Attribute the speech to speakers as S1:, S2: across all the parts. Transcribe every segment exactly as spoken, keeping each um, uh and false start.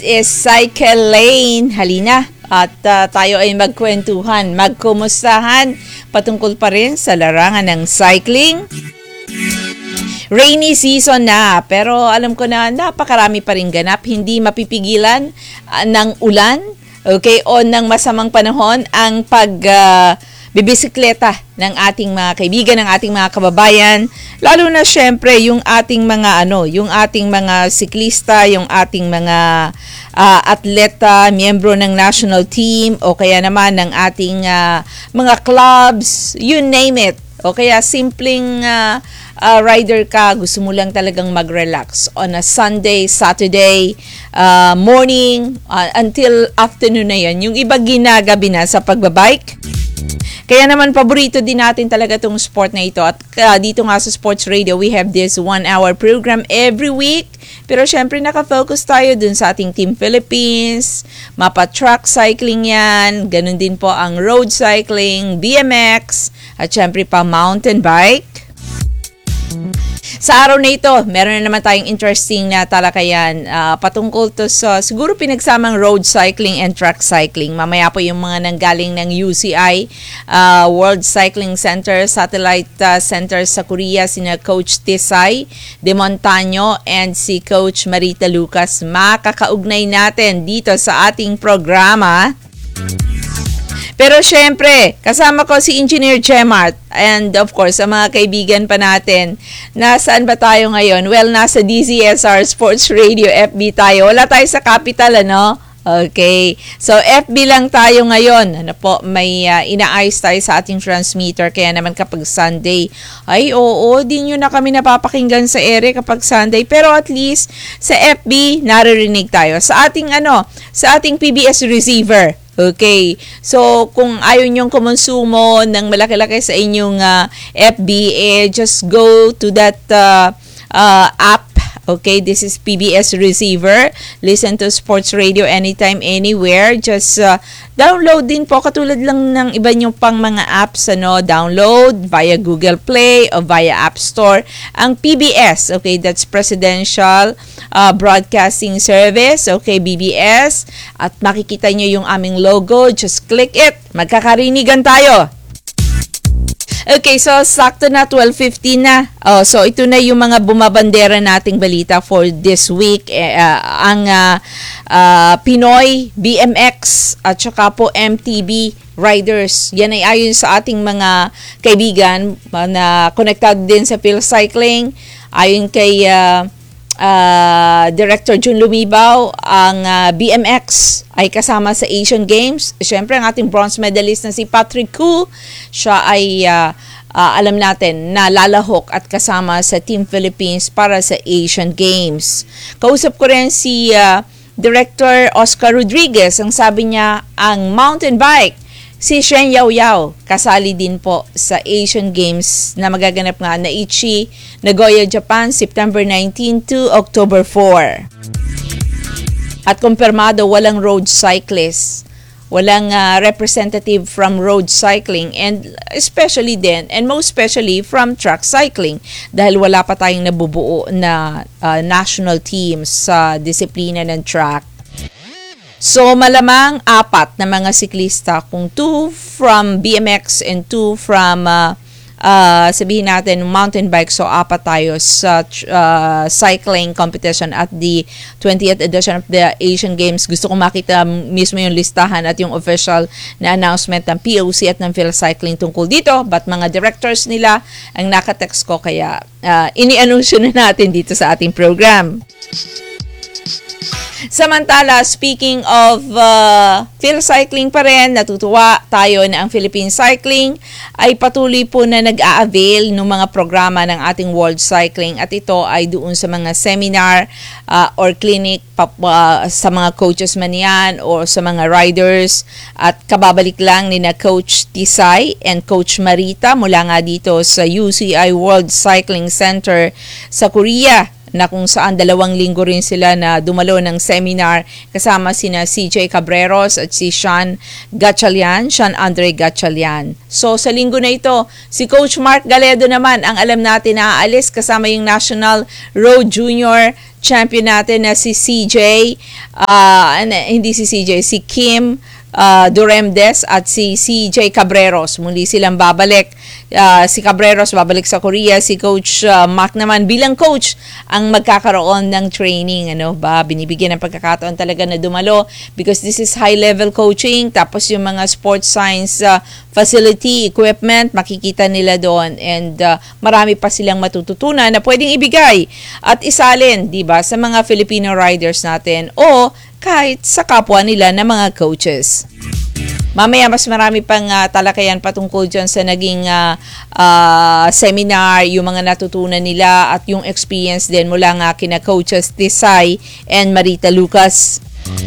S1: is Cycle Lane. Halina at uh, tayo ay magkwentuhan, magkumustahan patungkol pa rin sa larangan ng cycling. Rainy season na, pero alam ko na napakarami pa rin ganap, hindi mapipigilan uh, ng ulan, okay, o ng masamang panahon ang pag uh, bibisikleta ng ating mga kaibigan, ng ating mga kababayan, lalo na syempre yung ating mga ano, yung ating mga siklista, yung ating mga uh, atleta, miyembro ng national team o kaya naman ng ating uh, mga clubs, you name it. O kaya simpleng uh, uh, rider ka, gusto mo lang talagang mag-relax on a Sunday, Saturday, uh, morning, uh, until afternoon na yan. Yung iba ginagabi na sa pagbabike. Kaya naman, paborito din natin talaga itong sport na ito. At uh, dito nga sa Sports Radio, we have this one-hour program every week. Pero syempre, nakafocus tayo dun sa ating Team Philippines, mapa-track cycling yan, ganun din po ang road cycling, B M X, at syempre pa mountain bike. Sa araw na ito, meron na naman tayong interesting na talakayan uh, patungkol to sa siguro pinagsamang road cycling and track cycling. Mamaya po yung mga nanggaling ng U C I, uh, World Cycling Center, Satellite uh, Center sa Korea, sina Coach Tisay De Montaño and si Coach Marita Lucas. Makakaugnay natin dito sa ating programa. Pero syempre, kasama ko si Engineer Gemart and of course, sa mga kaibigan pa natin. Nasaan ba tayo ngayon? Well, nasa D Z S R Sports Radio, F B tayo. Wala tayo sa capital, ano? Okay. So, F B lang tayo ngayon. Ano po, may uh, inaayos tayo sa ating transmitter. Kaya naman kapag Sunday, ay oo, di nyo na kami napapakinggan sa ere kapag Sunday. Pero at least, sa F B, naririnig tayo. Sa ating ano, sa ating P B S receiver. Okay. So, kung ayaw nyong kumonsumo ng malaki-laki sa inyong uh, F B, eh, just go to that uh, uh, app. Okay, this is P B S Receiver. Listen to Sports Radio anytime, anywhere. Just uh, download din po, katulad lang ng iba nyo pang mga apps, ano, download via Google Play o via App Store. Ang P B S, okay, that's Presidential uh, Broadcasting Service, okay, B B S. At makikita nyo yung aming logo, just click it. Magkakarinigan tayo. Okay, so sakto na twelve fifteen na. Oh, so ito na yung mga bumabandera nating balita for this week. Eh, uh, ang uh, uh, Pinoy B M X at saka po M T B riders. Yan ay ayon sa ating mga kaibigan uh, na connected din sa Phil Cycling. Ayon kay uh, Uh, Director Jun Lumibaw, ang uh, B M X ay kasama sa Asian Games. Siyempre, ang ating bronze medalist na si Patrick Koo, siya ay uh, uh, alam natin na lalahok at kasama sa Team Philippines para sa Asian Games. Kausap ko rin si uh, Director Oscar Rodriguez. Ang sabi niya, ang mountain bike, si Shen Yao Yao, kasali din po sa Asian Games na magaganap nga na Aichi, Nagoya, Japan, September nineteenth to October fourth. At kumpirmado, walang road cyclist, walang uh, representative from road cycling and especially din, and most especially from track cycling dahil wala pa tayong nabubuo na uh, national team sa disiplina ng track. So, malamang apat na mga siklista, kung two from B M X and two from, uh, uh, sabihin natin, mountain bike. So, apat tayo sa uh, cycling competition at the twentieth edition of the Asian Games. Gusto ko makita mismo yung listahan at yung official na announcement ng P O C at ng Phil Cycling tungkol dito. But mga directors nila ang nakatext ko, kaya uh, ini-anunsyo na natin dito sa ating program. Samantala, speaking of uh, Phil Cycling pa rin, natutuwa tayo na ang Philippine Cycling ay patuloy po na nag-a-avail ng mga programa ng ating World Cycling at ito ay doon sa mga seminar uh, or clinic pa, uh, sa mga coaches man yan o sa mga riders at kababalik lang ni na Coach Tisay and Coach Marita mula nga dito sa U C I World Cycling Center sa Korea. na kung saan dalawang linggo rin sila na dumalo ng seminar kasama sina C J Cabreros at si Sean Gatchalian, Sean Andre Gatchalian. So sa linggo na ito, si Coach Mark Galedo naman ang alam natin na aalis kasama yung National Road Junior champion natin na si C J, uh, hindi si C J, si Kim uh, Duremdes at si C J Cabreros. Muli silang babalik. Uh, si Cabreros babalik sa Korea, si Coach uh, Mark naman bilang coach ang magkakaroon ng training, ano ba, binibigyan ng pagkakataon talaga na dumalo because this is high level coaching, tapos yung mga sports science uh, facility, equipment, makikita nila doon, and uh, marami pa silang matututunan na pwedeng ibigay at isalin, di ba, sa mga Filipino riders natin o kahit sa kapwa nila na mga coaches. Mamaya mas marami pang uh, talakayan patungkol dyan sa naging uh, uh, seminar, yung mga natutunan nila at yung experience din mula nga kina coaches Tisay and Marita Lucas.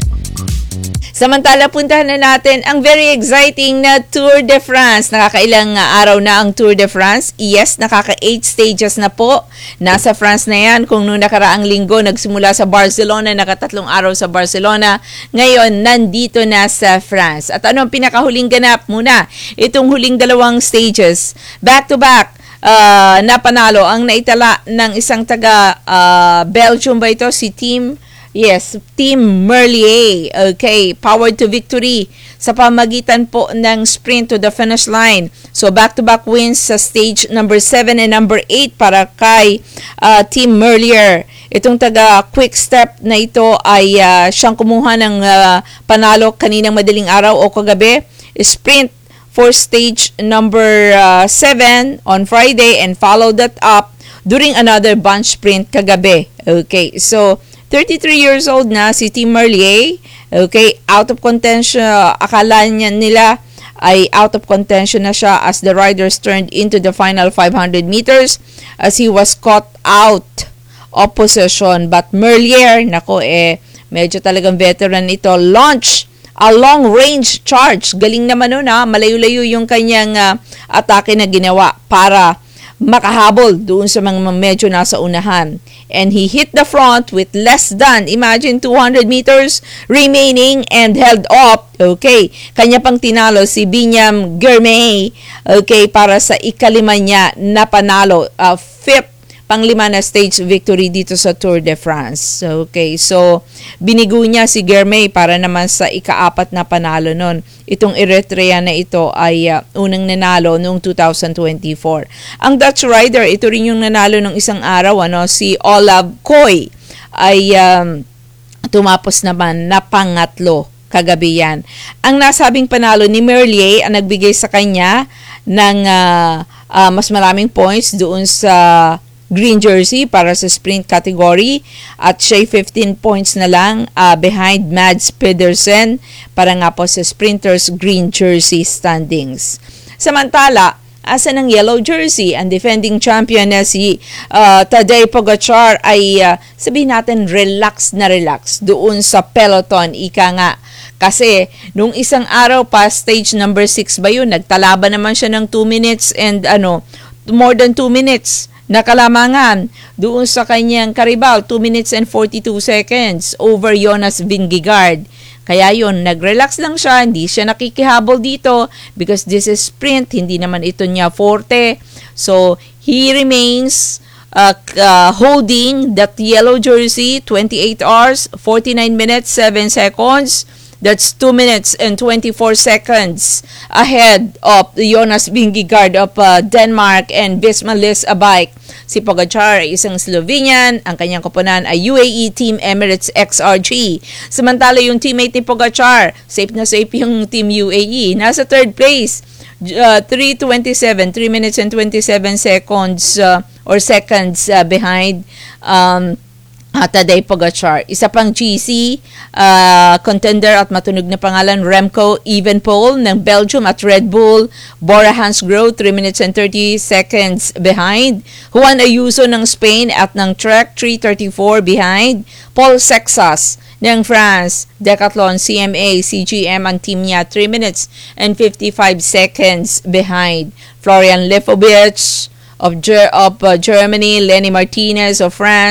S1: Samantala, puntahan na natin ang very exciting na Tour de France. Nakakailang araw na ang Tour de France. Yes, nakaka eight stages na po. Nasa France na yan. Kung noong nakaraang linggo, nagsimula sa Barcelona, nakatatlong araw sa Barcelona. Ngayon, nandito na sa France. At ano ang pinakahuling ganap muna? Itong huling dalawang stages. Back-to-back. Uh, napanalo ang naitala ng isang taga uh, Belgium ba ito? Si Team... Yes, Team Merlier. Okay, powered to victory sa pamagitan po ng sprint to the finish line. So back-to-back wins sa stage number seven and number eight para kay uh, Team Merlier. Itong taga Quick Step na ito ay uh, siyang kumuha ng uh, panalo kaninang madaling araw o kagabi. Sprint for stage number uh, seven on Friday and followed that up during another bunch sprint kagabi. Okay, so thirty-three years old na si Team Merlier. Okay, out of contention. Akala niya nila ay out of contention na siya as the riders turned into the final five hundred meters as he was caught out of possession. But Merlier, nako eh, medyo talagang veteran ito, launch a long-range charge. Galing naman nun ha, malayo-layo yung kanyang uh, atake na ginawa para makahabol doon sa mga medyo nasa unahan. And he hit the front with less than, imagine, two hundred meters remaining and held up. Okay, kanya pang tinalo si Binyam Girmay, okay, para sa ikalima niya na panalo, uh, fifth panglima na stage victory dito sa Tour de France. Okay, so binigo niya si Girmay para naman sa ikaapat na panalo nun. Itong Eritrea na ito ay uh, unang nanalo noong two thousand twenty-four. Ang Dutch rider, ito rin yung nanalo ng isang araw, ano, si Olav Koy ay um, tumapos naman na pangatlo kagabi yan. Ang nasabing panalo ni Merlier ang nagbigay sa kanya ng uh, uh, mas maraming points doon sa green jersey para sa sprint category at siya fifteen points na lang uh, behind Mads Pedersen para nga po sa sprinters green jersey standings. Samantala, asa ng yellow jersey, ang defending champion na si uh, Tadej Pogacar ay uh, sabihin natin relax na relax doon sa peloton, ika nga. Kasi nung isang araw pa, stage number six ba yun, nagtalaba naman siya ng two minutes and ano, more than two minutes na kalamangan doon sa kanyang karibal, two minutes and forty-two seconds over Jonas Vingegaard. Kaya yun, nag-relax lang siya, hindi siya nakikihabol dito because this is sprint, hindi naman ito niya forte. So, he remains uh, uh, holding that yellow jersey, twenty-eight hours, forty-nine minutes, seven seconds. That's two minutes and twenty-four seconds ahead of Jonas Vingegaard of uh, Denmark and Bismalis Abike. Si Pogacar ay isang Slovenian, ang kanyang koponan ay U A E Team Emirates X R G. Samantala yung teammate ni Pogacar, safe na safe yung Team U A E. Nasa third place, uh, three twenty-seven, three minutes and twenty-seven seconds uh, or seconds uh, behind um, Uh, Tadej Pogacar. Isa pang G C uh, contender at matunog na pangalan, Remco Evenepoel ng Belgium at Red Bull. Bora Hansgrohe, three minutes and thirty seconds behind. Juan Ayuso ng Spain at ng Trek, three thirty-four behind. Paul Sexas ng France, Decathlon, C M A, C G M ang team niya, three minutes and fifty-five seconds behind. Florian Lefovich of, Ger- of uh, Germany, Lenny Martinez of France,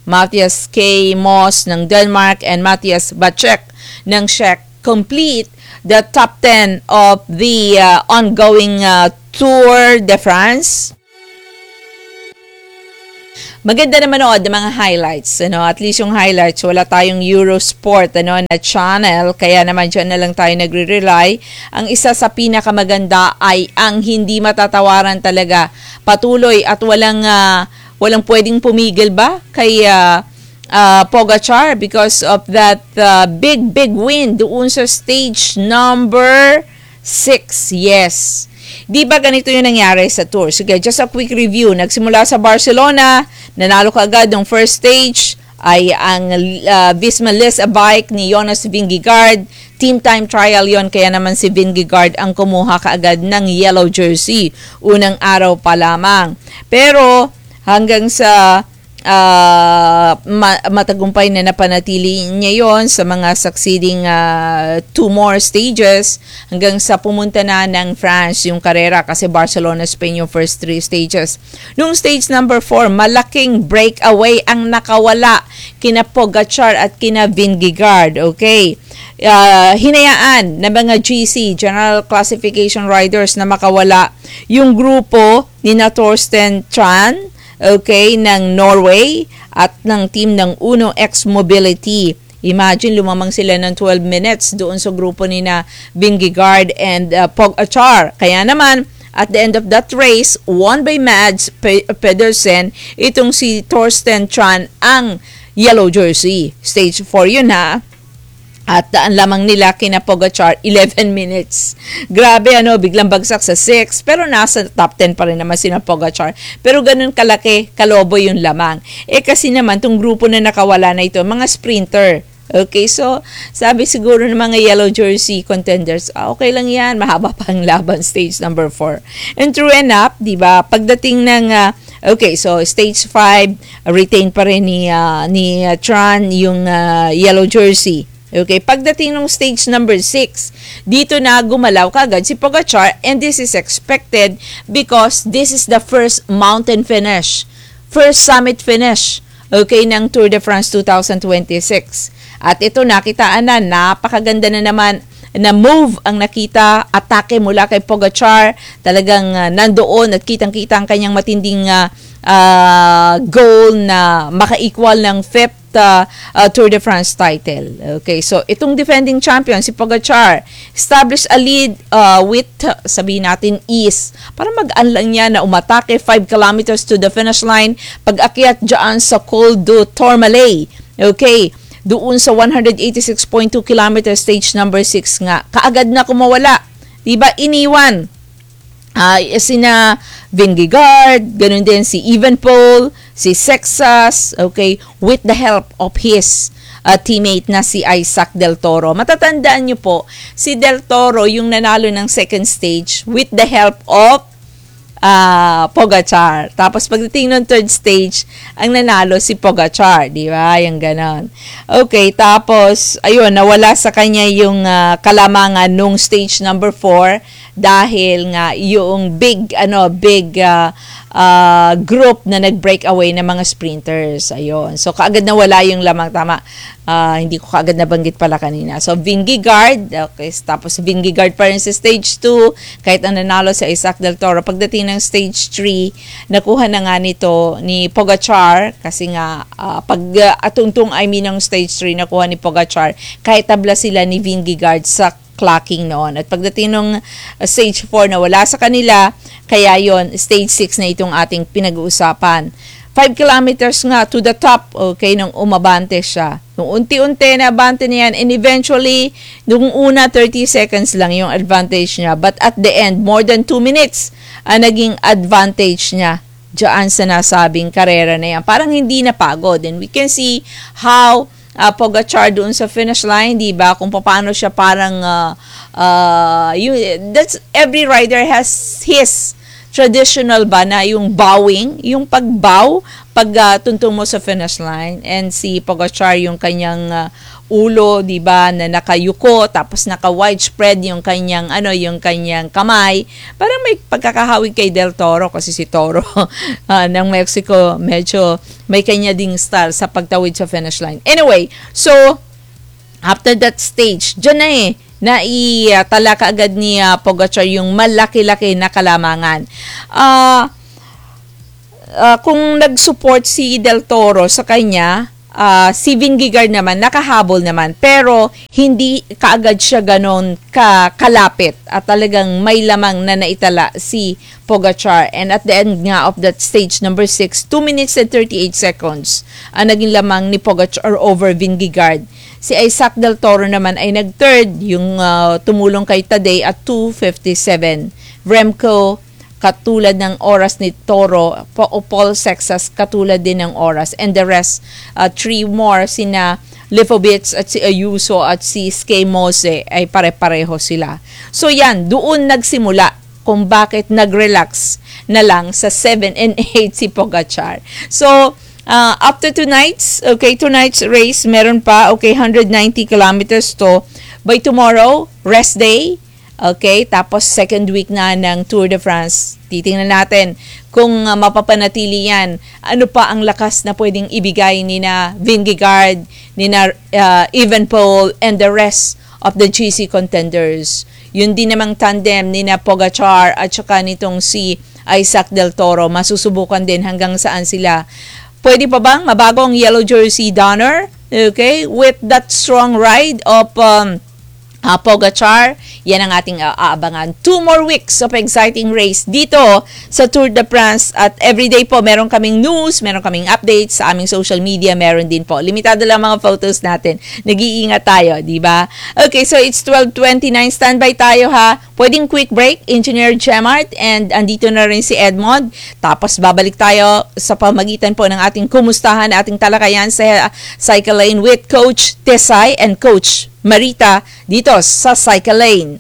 S1: Matthias K. Moss ng Denmark and Matthias Bacek ng Czech complete the top ten of the uh, ongoing uh, Tour de France. Maganda na manood ng mga highlights, ano, at least yung highlights, wala tayong Eurosport, ano, na channel, kaya naman dyan na lang tayo nagre-rely. Ang isa sa pinakamaganda ay ang hindi matatawaran talaga, patuloy at walang, uh, walang pwedeng pumigil ba kay uh, uh, Pogacar because of that uh, big, big win doon sa stage number six, yes. Di ba ganito yung nangyari sa tour? Sige, just a quick review. Nagsimula sa Barcelona, nanalo ka agad ng first stage ay ang uh, Visma Lease a Bike ni Jonas Vingegaard. Team time trial yon, kaya naman si Vingegaard ang kumuha kaagad ng yellow jersey. Unang araw pa lamang. Pero hanggang sa Uh, matagumpay na napanatili niya yon sa mga succeeding uh, two more stages hanggang sa pumunta na ng France yung karera kasi Barcelona, Spain yung first three stages. Nung stage number four, malaking breakaway ang nakawala kina Pogacar at kina Vingegaard. Okay. Uh, hinayaan na mga G C, General Classification Riders, na makawala yung grupo ni na Torsten Tran, okay, ng Norway at ng team ng Uno X Mobility. Imagine, lumamang sila ng twelve minutes doon sa grupo ni na Vingegaard and uh, Pogacar. Kaya naman, at the end of that race, won by Mads P- Pedersen, itong si Torsten Tran ang yellow jersey. Stage four yun ha. At daan lamang nila kina Pogacar, eleven minutes. Grabe, ano, biglang bagsak sa six, pero nasa top ten pa rin naman sina Pogacar. Pero ganun kalaki, kalobo yung lamang. Eh kasi naman, tong grupo na nakawala na ito, mga sprinter. Okay, so sabi siguro ng mga yellow jersey contenders, ah, okay lang yan, mahaba pa ang laban, stage number four. And true enough, di ba, pagdating ng, uh, okay, so stage five, uh, retain pa rin ni, uh, ni uh, Tran yung uh, yellow jersey. Okay, pagdating ng stage number six, dito na gumalaw kagad si Pogacar, and this is expected because this is the first mountain finish, first summit finish, okay, ng Tour de France twenty twenty-six. At ito nakitaan na, napakaganda na naman na move ang nakita, atake mula kay Pogacar, talagang uh, nandoon at kitang-kita ang kanyang matinding uh, uh, goal na maka-equal ng fifth Uh, uh, Tour de France title. Okay, so itong defending champion, si Pogacar, established a lead uh, with, uh, sabihin natin, ease. Para mag-anlang niya na umatake five kilometers to the finish line, pag-akyat dyan sa Col du Tourmalet. Okay, doon sa one eighty-six point two kilometers stage number six nga, kaagad na kumawala. Diba, iniwan Uh, sina Vingegaard, ganun din si Evenepoel, si Sexas, okay, with the help of his uh, teammate na si Isaac Del Toro. Matatandaan nyo po, si Del Toro yung nanalo ng second stage with the help of uh, Pogacar. Tapos pagdating ng third stage, ang nanalo si Pogacar, di ba? Yung ganon. Okay, tapos, ayun, nawala sa kanya yung uh, kalamangan nung stage number four dahil nga yung big, ano, big uh, uh, group na nag-break away ng mga sprinters. Ayun. So, kaagad na wala yung lamang, tama. Uh, hindi ko kaagad nabanggit pala kanina. So, Vingegaard, okay, tapos Vingegaard pa rin sa stage two, kahit ang nanalo sa Isaac Del Toro. Pagdating ng stage three, nakuha na nga nito ni Pogacar, kasi nga, uh, pag uh, atungtong, I mean, ng stage three, nakuha ni Pogacar, kahit tabla sila ni Vingegaard sa clocking noon. At pagdating ng uh, stage four na wala sa kanila, kaya yon stage six na itong ating pinag-uusapan. five kilometers nga to the top, okay, nung umabante siya. Nung unti-unti na abante niyan, and eventually, nung una, thirty seconds lang yung advantage niya. But at the end, more than two minutes ang naging advantage niya diyan sa nasabing karera na yan. Parang hindi napagod. And we can see how Uh, Pogacar doon sa finish line, di ba? Kung paano siya parang uh, uh, you, that's every rider has his traditional ba na yung bowing, yung pagbow pag uh, tuntong mo sa finish line, and si Pogacar yung kanyang uh, ulo, 'di ba, na nakayuko tapos naka-widespread yung kanyang ano, yung kanyang kamay. Parang may pagkakahawig kay Del Toro kasi si Toro uh, ng Mexico medyo may kanya ding style sa pagtawid sa finish line. Anyway, so after that stage, dyan na eh, naitala ka agad ni uh, Pogacar yung malaki-laki na kalamangan. Ah... Uh, Uh, kung nag-support si Del Toro sa kanya, uh, si Vingegaard naman, nakahabol naman. Pero, hindi kaagad siya ganon ka kalapit at talagang may lamang na naitala si Pogacar. And at the end nga of that stage, number six, two minutes and thirty-eight seconds ang naging lamang ni Pogacar over Vingegaard. Si Isaac Del Toro naman ay nag-third, yung uh, tumulong kay Tadej at two fifty-seven. Remco, katulad ng oras ni Toro, o Paul Sexas, katulad din ng oras. And the rest, uh, three more, sina Lefovitz at si Ayuso at si Sky Mose, ay pare-pareho sila. So yan, doon nagsimula kung bakit nag-relax na lang sa seven and eight si Pogacar. So, uh, after two nights, okay, two nights race, meron pa, okay, one hundred ninety kilometers to. By tomorrow, rest day. Okay, tapos second week na ng Tour de France. Titingnan natin kung uh, mapapanatili yan. Ano pa ang lakas na pwedeng ibigay ni na Vingegaard, ni na uh, Evenepoel, and the rest of the G C contenders. Yun din namang tandem ni na Pogacar at saka nitong si Isaac Del Toro. Masusubukan din hanggang saan sila. Pwede pa bang mabagong yellow jersey Donner? Okay, with that strong ride of um, Uh, Pogacar, yan ang ating uh, aabangan. Two more weeks of exciting race dito sa Tour de France at everyday po meron kaming news, meron kaming updates sa aming social media, meron din po. Limitado lang mga photos natin. Nag-iingat tayo, di ba? Okay, so it's twelve twenty-nine. Standby tayo ha. Pwedeng quick break, Engineer Gemart, and andito na rin si Edmond. Tapos babalik tayo sa pamagitan po ng ating kumustahan, ating talakayan sa Cycle Lane with Coach Tesay and Coach Marita dito sa Cycle Lane.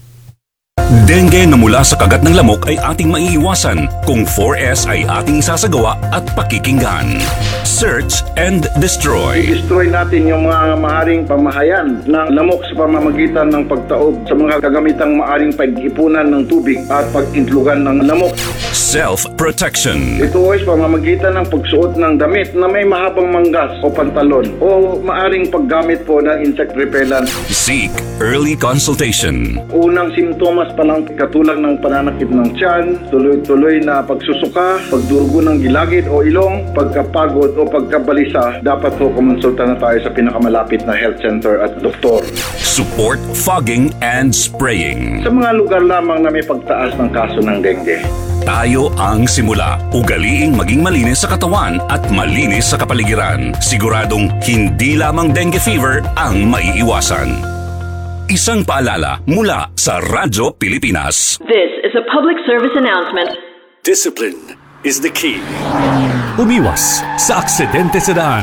S2: Dengue na mula sa kagat ng lamok ay ating maiiwasan kung four S ay ating sasagawa at pakikinggan. Search and destroy.
S3: I-destroy natin yung mga maaring pamahayan ng lamok sa pamamagitan ng pagtaob sa mga kagamitang maaring pag-ipunan ng tubig at pag-intlugan ng lamok.
S2: Self-protection.
S3: Ito ay pamamagitan ng pagsuot ng damit na may mahabang manggas o pantalon o maaring paggamit po ng insect repellent.
S2: Seek early consultation.
S3: Unang simptomas pa lang katulad ng pananakit ng tiyan, tuloy-tuloy na pagsusuka, pagdurugo ng gilagid o ilong, pagkapagod o pagkabalisa, dapat po kumonsulta na tayo sa pinakamalapit na health center at doktor.
S2: Support fogging and spraying.
S3: Sa mga lugar lamang na may pagtaas ng kaso ng dengue.
S2: Tayo ang simula. Ugaliing maging malinis sa katawan at malinis sa kapaligiran. Siguradong hindi lamang dengue fever ang maiiwasan. Isang paalala mula sa Radyo Pilipinas.
S4: This is a public service announcement.
S5: Discipline is the key. Umiwas sa aksidente sa daan.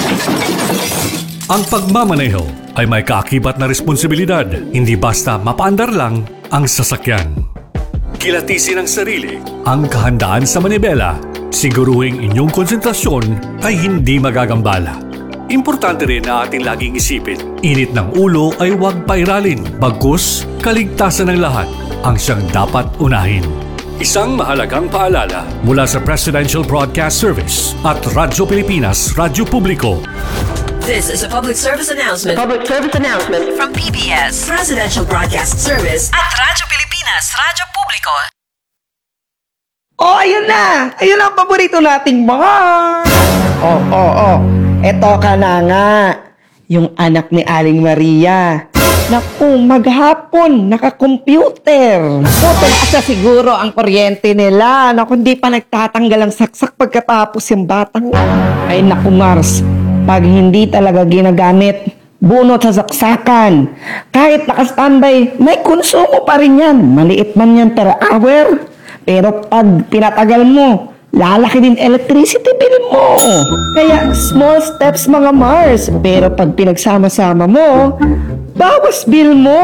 S5: Ang pagmamaneho ay may kaakibat na responsibilidad. Hindi basta mapaandar lang ang sasakyan. Kilatisin ang sarili, ang kahandaan sa manibela. Siguruhing inyong konsentrasyon ay hindi magagambala. Importante rin na ating laging isipin, init ng ulo ay huwag pairalin, bagkus kaligtasan ng lahat ang siyang dapat unahin. Isang mahalagang paalala mula sa Presidential Broadcast Service at Radyo Pilipinas, Radyo Publiko.
S4: This is a public service announcement. Public service announcement from P B S, Presidential Broadcast Service at Radyo Pilipinas, Radyo Publiko.
S6: Oh, ayun na! Ayun ang paborito nating bar! Oh, oh, oh. Eto ka na nga. Yung anak ni Aling Maria. Naku, maghapon, naka-computer. Putol asa siguro ang kuryente nila. Naku, hindi pa nagtatanggal ang saksak pagkatapos yung batang. Ay naku, Mars. Pag hindi talaga ginagamit, bunot sa saksakan. Kahit naka-standby, may konsumo pa rin yan. Maliit man yan per hour. Pero pag pinatagal mo, lalaki din electricity bill mo. Kaya small steps mga Mars. Pero pag pinagsama-sama mo, bawas bill mo.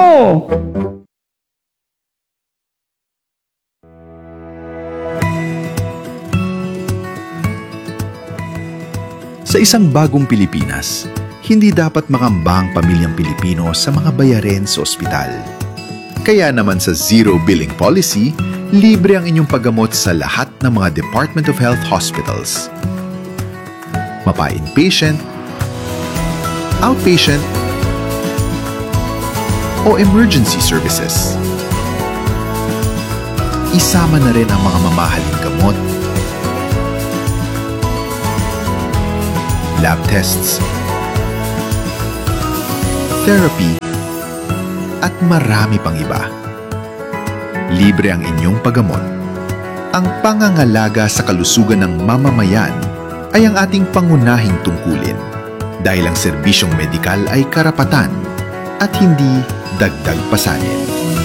S7: Sa isang bagong Pilipinas, hindi dapat makamba ang pamilyang Pilipino sa mga bayarin sa ospital. Kaya naman sa Zero Billing Policy, libre ang inyong paggamot sa lahat ng mga Department of Health hospitals. Mapa-inpatient, outpatient, o emergency services. Isama na rin ang mga mamahaling gamot, lab tests, therapy, at marami pang iba. Libre ang inyong paggamot. Ang pangangalaga sa kalusugan ng mamamayan ay ang ating pangunahing tungkulin dahil ang serbisyong medikal ay karapatan at hindi dagdag pasanin.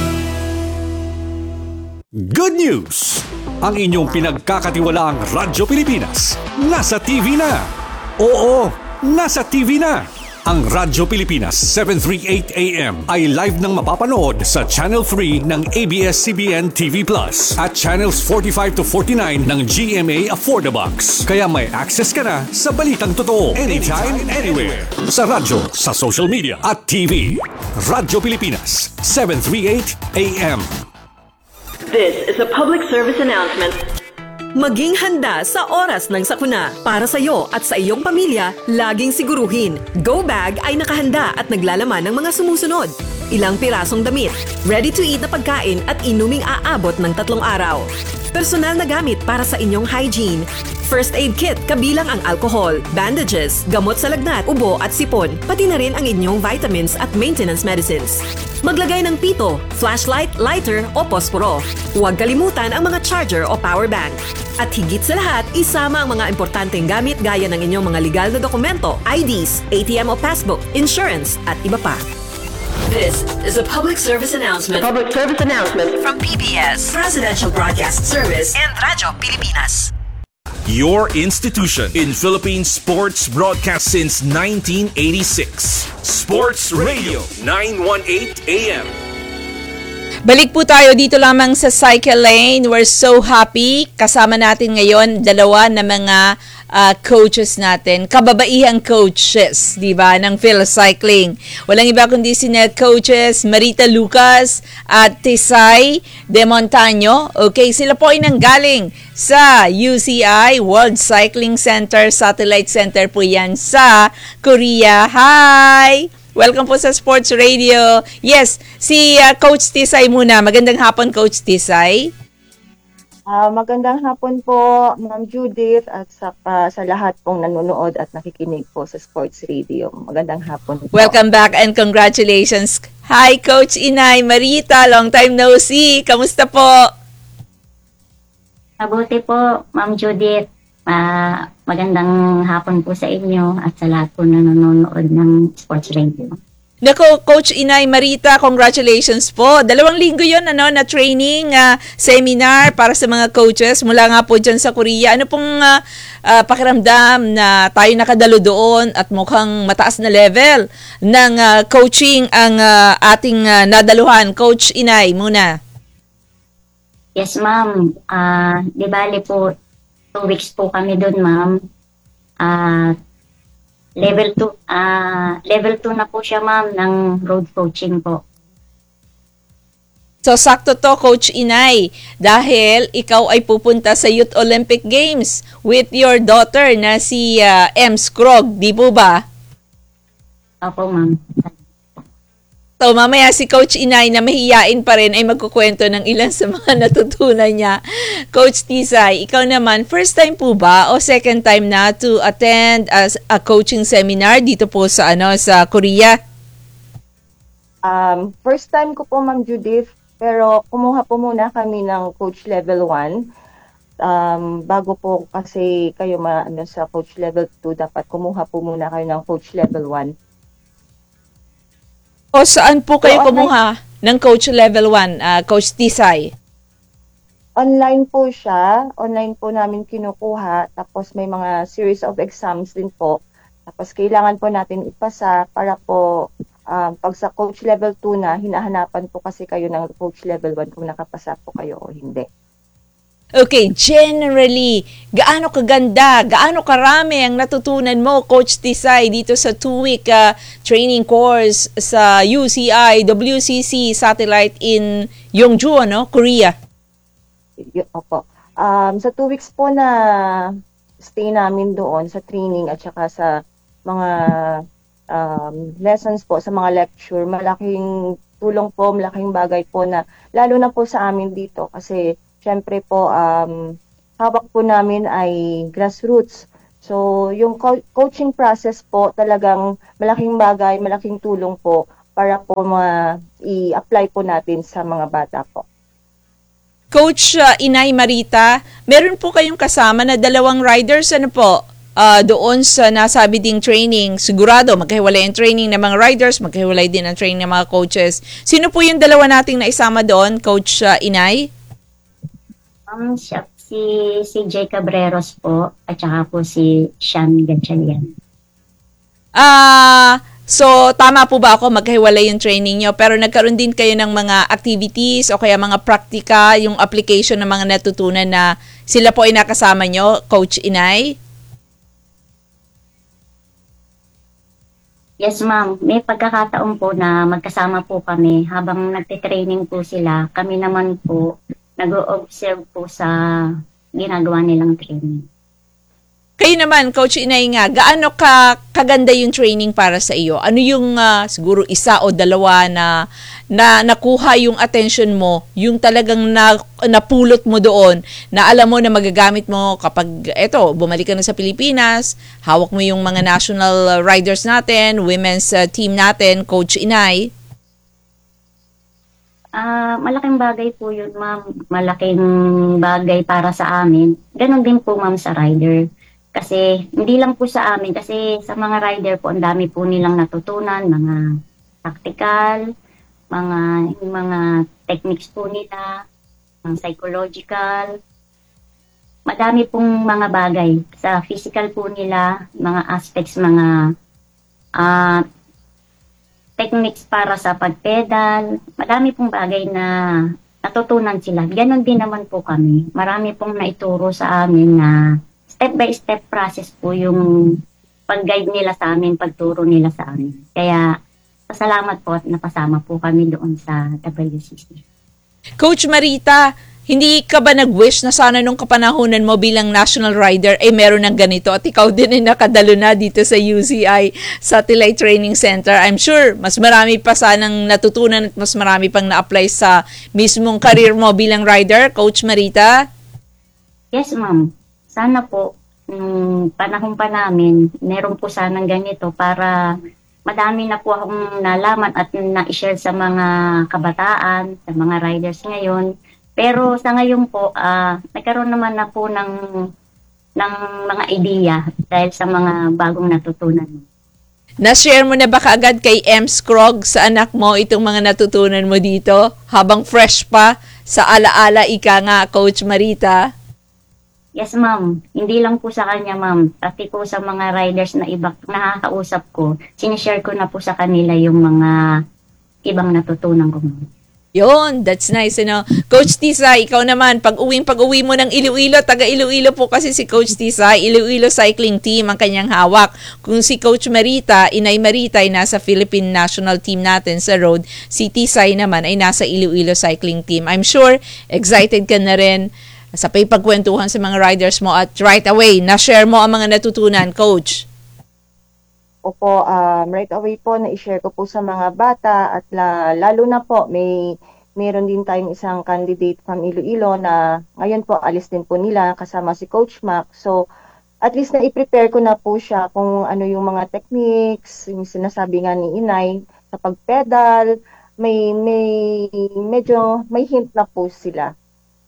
S5: Good news! Ang inyong pinagkakatiwalaang Radyo Pilipinas nasa T V na. Oo, nasa T V na. Ang Radyo Pilipinas seven thirty-eight A M ay live nang mapapanood sa Channel three ng A B S C B N T V Plus at Channels forty-five to forty-nine ng G M A Affordabox. Kaya may access ka na sa balitang totoo anytime, anywhere. Sa radyo, sa social media at T V. Radyo Pilipinas seven thirty-eight A M.
S4: This is a public service announcement. Maging handa sa oras ng sakuna. Para sa iyo at sa iyong pamilya, laging siguruhin. Go Bag ay nakahanda at naglalaman ng mga sumusunod. Ilang pirasong damit, ready-to-eat na pagkain at inuming aabot ng tatlong araw. Personal na gamit para sa inyong hygiene. First aid kit kabilang ang alcohol, bandages, gamot sa lagnat, ubo at sipon, pati na rin ang inyong vitamins at maintenance medicines. Maglagay ng pito, flashlight, lighter o posporo. Huwag kalimutan ang mga charger o power bank. At higit sa lahat, isama ang mga importanteng gamit gaya ng inyong mga legal na dokumento, I Ds, A T M o passbook, insurance at iba pa. This is a public service announcement. Public service announcement from P B S, Presidential Broadcast Service, and Radyo Pilipinas.
S8: Your institution in Philippine sports broadcast since nineteen eighty-six. Sports Radio nine eighteen A M.
S1: Balik po tayo dito lamang sa Cycle Lane. We're so happy. Kasama natin ngayon dalawa na mga uh, coaches natin. Kababaihang coaches, di ba, ng PhilCycling. Walang iba kundi sina coaches Marita Lucas at Tisay De Montaño. Okay, sila po ay nanggaling sa U C I, World Cycling Center, Satellite Center po yan sa Korea. Hi! Welcome po sa Sports Radio. Yes, si uh, Coach Tisay muna. Magandang hapon, Coach Tisay.
S9: Uh, magandang hapon po, Ma'am Judith, at sa, uh, sa lahat pong nanonood at nakikinig po sa Sports Radio. Magandang hapon po.
S1: Welcome back and congratulations. Hi, Coach Inay Marita. Long time no see. Kamusta po?
S10: Mabuti po, Ma'am Judith. Uh, magandang hapon po sa inyo at sa lahat po na nanonood ng Sports Radio.
S1: Nako, Coach Inay Marita, congratulations po. Dalawang linggo yon ano, na training, uh, seminar para sa mga coaches mula nga po dyan sa Korea. Ano pong uh, uh, pakiramdam na tayo nakadalo doon at mukhang mataas na level ng uh, coaching ang uh, ating uh, nadaluhan? Coach Inay muna.
S10: Yes, ma'am. Uh, di bali po, two weeks po kami doon, ma'am. Uh, level two, uh, level two na po siya, ma'am, ng road coaching po.
S1: So, sakto to, Coach Inay, dahil ikaw ay pupunta sa Youth Olympic Games with your daughter na si uh, M. Scrog, di po ba?
S10: Opo, ma'am.
S1: So, mamaya si Coach Inay na mahiyain pa rin ay magkukwento ng ilan sa mga natutunan niya. Coach Tisay, ikaw naman, first time po ba o second time na to attend as a coaching seminar dito po sa ano sa Korea?
S9: Um, first time ko po, Ma'am Judith, pero kumuha po muna kami ng coach level one. Um, bago po kasi kayo ma, ano, sa coach level two, dapat kumuha po muna kayo ng coach level one.
S1: O saan po kayo
S9: so,
S1: kumuha ng coach level one, uh, Coach Tisay?
S9: Online po siya. Online po namin kinukuha. Tapos may mga series of exams din po. Tapos kailangan po natin ipasa para po um, pag sa coach level two na, hinahanapan po kasi kayo ng coach level one kung nakapasa po kayo o hindi.
S1: Okay, generally, gaano kaganda, gaano karami ang natutunan mo, Coach Tisay, dito sa two-week uh, training course sa U C I, W C C Satellite in Yeongju, no? Korea?
S9: Y- Opo. Um, sa two weeks po na stay namin doon sa training at saka sa mga um, lessons po, sa mga lecture, malaking tulong po, malaking bagay po na, lalo na po sa amin dito kasi syempre po, um, hawak po namin ay grassroots. So, yung co- coaching process po talagang malaking bagay, malaking tulong po para po ma- i-apply po natin sa mga bata po.
S1: Coach uh, Inay Marita, meron po kayong kasama na dalawang riders, ano po, uh, doon sa nasabi ding training. Sigurado, magkahiwalay ang training ng mga riders, magkahiwalay din ang training ng mga coaches. Sino po yung dalawa nating naisama doon, Coach uh, Inay?
S10: Um, siya, si, si Jay Cabreros po, at saka po si Sean Gatchalian.
S1: Ah, so tama po ba ako, magkahiwalay yung training nyo, pero nagkaroon din kayo ng mga activities o kaya mga praktika, yung application ng mga natutunan na sila po ay nakasama nyo, Coach Inay?
S10: Yes, ma'am. May pagkakataon po na magkasama po kami habang nagte-training po sila. Kami naman po nag-o-observe po sa ginagawa nilang training.
S1: Kayo naman, Coach Inay nga, gaano ka kaganda yung training para sa iyo? Ano yung uh, siguro isa o dalawa na, na nakuha yung attention mo, yung talagang na, napulot mo doon, na alam mo na magagamit mo kapag, eto, bumalik ka na sa Pilipinas, hawak mo yung mga national riders natin, women's uh, team natin, Coach Inay?
S10: Ah, malaking bagay po yun, ma'am. Malaking bagay para sa amin. Ganon din po, ma'am, sa rider. Kasi hindi lang po sa amin, kasi sa mga rider po, ang dami po nilang natutunan, mga tactical, mga mga techniques po nila, mga psychological. Madami pong mga bagay sa physical po nila, mga aspects, mga ah techniques para sa pagpedal. Madami pong bagay na natutunan sila. Ganon din naman po kami. Marami pong naituro sa amin na step-by-step process po yung pag-guide nila sa amin, pagturo nila sa amin. Kaya, pasalamat po at napasama po kami doon sa W C C.
S1: Coach Marita, hindi ka ba nag-wish na sana nung kapanahunan mo bilang national rider ay meron ng ganito at ikaw din ay nakadalo na dito sa U C I Satellite Training Center? I'm sure mas marami pa sanang natutunan at mas marami pang na-apply sa mismong career mo bilang rider, Coach Marita?
S10: Yes, ma'am. Sana po, nung panahon pa namin, meron po sanang ganito para madami na po akong nalaman at na-share sa mga kabataan, sa mga riders ngayon. Pero sa ngayon po, uh, nagkaroon naman na po ng, ng mga idea dahil sa mga bagong natutunan.
S1: Na-share mo na ba kaagad kay M. Scrog sa anak mo itong mga natutunan mo dito habang fresh pa sa alaala ika nga, Coach Marita?
S10: Yes, ma'am. Hindi lang po sa kanya, ma'am. Pati po sa mga riders na iba nakakausap ko, sinishare ko na po sa kanila yung mga ibang natutunan ko, ma'am.
S1: Yun, that's nice, you know. Coach Tisay, ikaw naman, pag-uwing pag-uwi mo ng Iloilo, taga Iloilo po kasi si Coach Tisay, Iloilo Cycling Team ang kanyang hawak. Kung si Coach Marita, Inay Marita ay nasa Philippine National Team natin sa road, si Tisay naman ay nasa Iloilo Cycling Team. I'm sure, excited ka na rin sa pagkwentuhan sa mga riders mo at right away, na-share mo ang mga natutunan, Coach.
S9: Opo, um, right away po na-share ko po sa mga bata at la, lalo na po may meron din tayong isang candidate from Iloilo na ngayon po alis din po nila kasama si Coach Mac. So at least na i-prepare ko na po siya kung ano yung mga techniques, yung sinasabi nga ni Inay sa pagpedal, may may medyo may hint na po sila.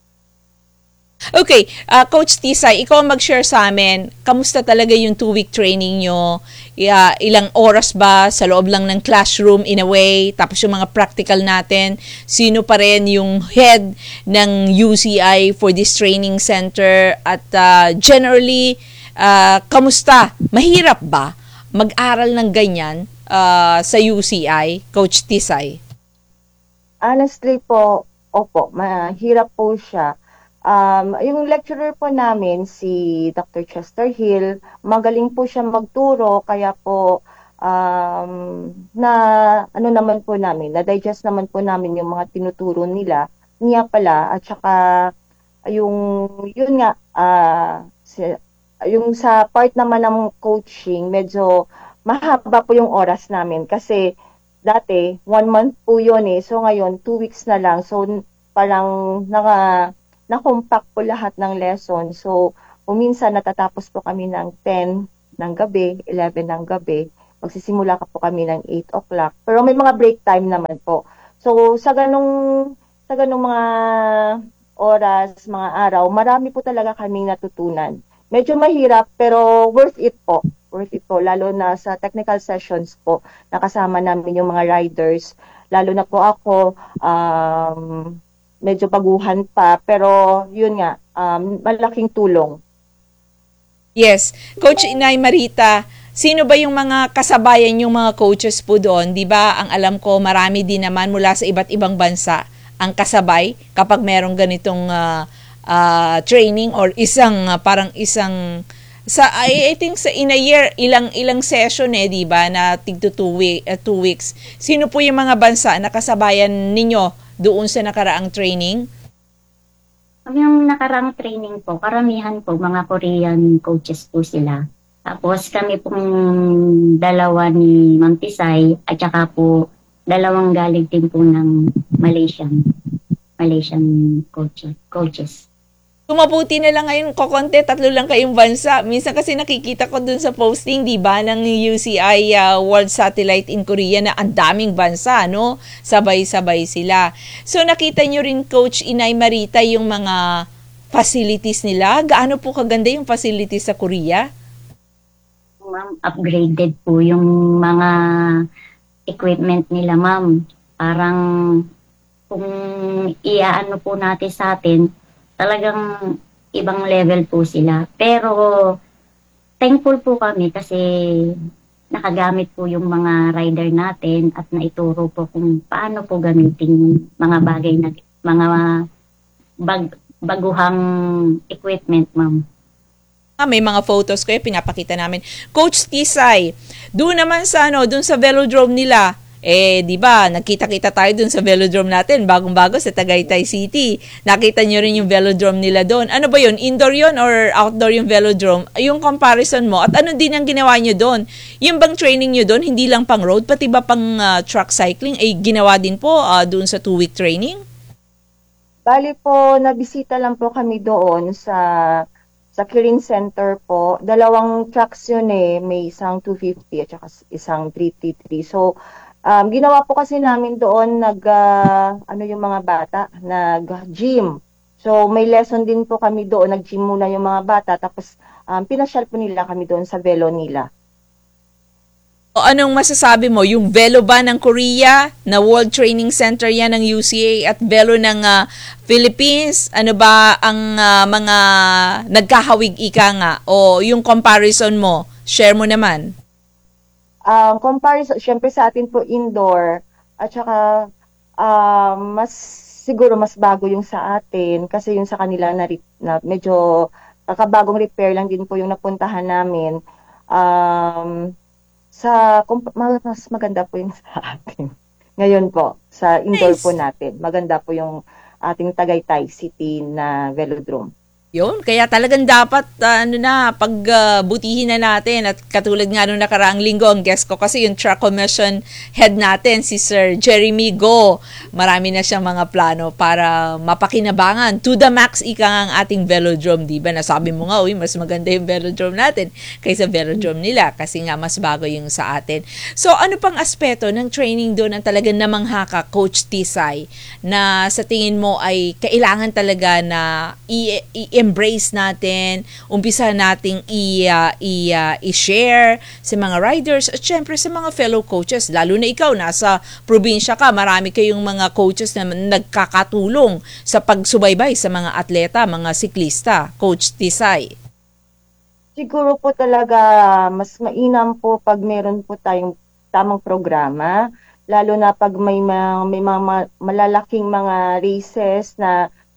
S1: Okay, uh, Coach Tisay, ikaw mag-share sa amin, kamusta talaga yung two-week training nyo? Uh, ilang oras ba sa loob lang ng classroom in a way? Tapos yung mga practical natin, sino pa rin yung head ng U C I for this training center? At uh, generally, uh, kamusta? Mahirap ba mag-aral ng ganyan uh, sa U C I, Coach Tisay?
S9: Honestly po, opo, mahirap po siya. Um, yung lecturer po namin, si Doctor Chester Hill, magaling po siya magturo, kaya po um, na ano naman po namin, na-digest naman po namin yung mga tinuturo nila, niya pala, at saka yung, yun nga, ah, si, yung sa part naman ng coaching, medyo mahaba po yung oras namin kasi dati, one month po yun eh. So ngayon, two weeks na lang. So parang naka, na-compact po lahat ng lesson. So minsan natatapos po kami ng ten ng gabi, eleven ng gabi. Magsisimula ka po kami ng eight o'clock. Pero may mga break time naman po. So sa ganung, sa ganung mga oras, mga araw, marami po talaga kaming natutunan. Medyo mahirap pero worth it po. Worth it po, lalo na sa technical sessions po, nakasama namin yung mga riders. Lalo na po ako, um, medyo baguhan pa, pero yun nga, um, malaking tulong.
S1: Yes. Coach Inay Marita, sino ba yung mga kasabayan yung mga coaches po doon? Di ba, ang alam ko, marami din naman mula sa iba't ibang bansa ang kasabay kapag merong ganitong uh, uh, training or isang, uh, parang isang sa I, I think sa in a year ilang ilang session eh, 'di ba, na tig to two, week, uh, two weeks. Sino po yung mga bansa na kasabayan ninyo doon sa nakaraang training?
S10: Yung nakaraang training po, karamihan po mga Korean coaches po sila. Tapos kami pong dalawa ni Ma'am Tisay at saka po dalawang galing din po ng Malaysian Malaysian coaches coaches.
S1: Kumabuti na lang ngayon, kokonte, tatlo lang kayong bansa. Minsan kasi nakikita ko dun sa posting, di ba, ng U C I uh, World Satellite in Korea na ang daming bansa, no? Sabay-sabay sila. So nakita nyo rin, Coach Inay Marita, yung mga facilities nila. Gaano po kaganda yung facilities sa Korea?
S10: Ma'am, upgraded po yung mga equipment nila, ma'am. Parang kung iaano po natin sa atin, talagang ibang level po sila. Pero thankful po kami kasi nakagamit po yung mga rider natin at naituro po kung paano po gamitin yung mga bagay na mga bag, baguhang equipment, ma'am.
S1: May mga photos kayo, pinapakita namin. Coach Tisay, doon naman sa ano, doon sa velodrome nila, eh, di ba, nagkita-kita tayo dun sa velodrome natin, bagong-bago sa Tagaytay City. Nakita nyo rin yung velodrome nila doon. Ano ba yun? Indoor yun or outdoor yung velodrome? Yung comparison mo, at ano din ang ginawa nyo doon? Yung bang training nyo doon, hindi lang pang road, pati ba pang uh, track cycling, ay ginawa din po uh, doon sa two-week training?
S9: Bali po, nabisita lang po kami doon sa sa Kirin Center po. Dalawang tracks yun eh, may isang two fifty at saka isang three fifty. So, Um, ginawa po kasi namin doon nag uh, ano yung mga bata, nag-gym. So may lesson din po kami doon, nag-gym muna yung mga bata tapos um, pinasyal po nila kami doon sa velo nila.
S1: O anong masasabi mo, yung velo ba ng Korea na World Training Center yan ng U C A at velo ng uh, Philippines, ano ba ang uh, mga nagkahawig ika nga o yung comparison mo, share mo naman.
S9: Um, comparison, syempre sa atin po indoor, at saka uh, mas siguro mas bago yung sa atin kasi yung sa kanila na, na medyo kakabagong repair lang din po yung napuntahan namin. Um, sa mas maganda po yung sa atin. Ngayon po, sa indoor nice. Po natin, maganda po yung ating Tagaytay City na velodrome.
S1: Yun, kaya talagang dapat uh, ano na, pagbutihin uh, na natin at katulad nga nung nakaraang linggo, ang guest ko kasi yung track commission head natin, si Sir Jeremy Go. Marami na siyang mga plano para mapakinabangan to the max ika ang ating velodrome, di ba? Nasabi mo nga, uy, mas maganda yung velodrome natin kaysa velodrome nila kasi nga mas bago yung sa atin. So, ano pang aspeto ng training doon ang talagang namangha ka, Coach Tisay, na sa tingin mo ay kailangan talaga na i- i- embrace natin, umpisa nating i, uh, i, uh, i-share sa mga riders at syempre sa mga fellow coaches, lalo na ikaw, nasa probinsya ka, marami kayong mga coaches na nagkakatulong sa pagsubaybay sa mga atleta, mga siklista. Coach Tisay.
S9: Siguro po talaga mas mainam po pag meron po tayong tamang programa, lalo na pag may mga, may mga malalaking mga races na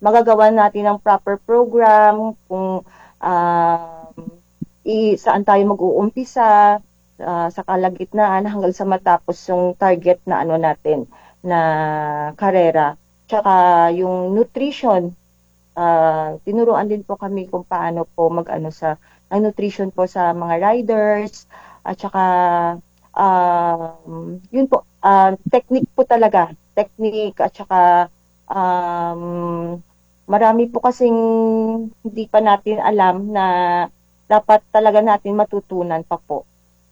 S9: magagawa natin ang proper program, kung uh, i, saan tayo mag-uumpisa, uh, sa kalagitnaan hanggang sa matapos yung target na ano natin, na karera. Tsaka yung nutrition, uh, tinuruan din po kami kung paano po mag-ano sa ang nutrition po sa mga riders, at saka uh, yun po, uh, technique po talaga, technique, at saka um, marami po kasing hindi pa natin alam na dapat talaga natin matutunan pa po.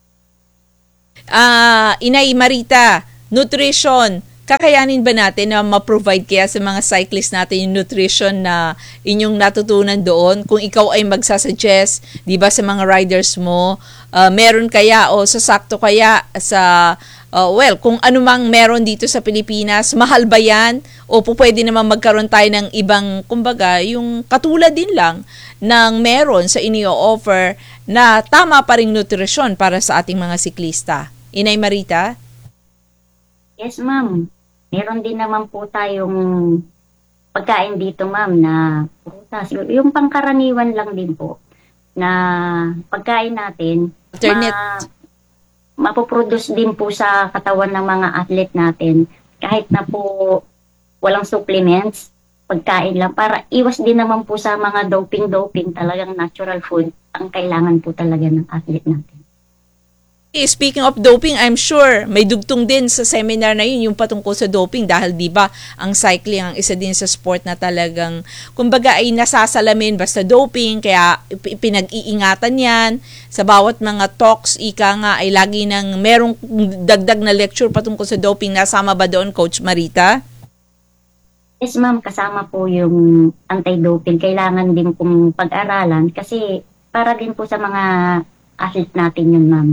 S1: Ah, uh, Inay Marita, nutrition, kakayanin ba natin na ma-provide kaya sa mga cyclists natin yung nutrition na inyong natutunan doon? Kung ikaw ay magsasuggest, di ba, sa mga riders mo, uh, meron kaya o sasakto kaya sa, uh, well, kung anumang meron dito sa Pilipinas, mahal ba yan? O po pwede naman magkaroon tayo ng ibang, kumbaga, yung katulad din lang ng meron sa inyo-offer na tama pa ring nutrition para sa ating mga siklista. Inay Marita?
S10: Yes, ma'am. Meron din naman po tayong pagkain dito, ma'am, na prutas. Yung pangkaraniwan lang din po na pagkain natin, ma- mapoproduce din po sa katawan ng mga athlete natin. Kahit na po walang supplements, pagkain lang. Para iwas din naman po sa mga doping-doping, talagang natural food ang kailangan po talaga ng athlete natin.
S1: Speaking of doping, I'm sure may dugtong din sa seminar na yun yung patungkol sa doping dahil di ba ang cycling ang isa din sa sport na talagang kumbaga ay nasasalamin basta doping, kaya pinag-iingatan yan sa bawat mga talks, ika nga ay lagi nang merong dagdag na lecture patungkol sa doping. Nasama ba doon, Coach Marita?
S10: Yes, ma'am, kasama po yung anti-doping. Kailangan din pong pag-aralan kasi para din po sa mga athlete natin yun, ma'am.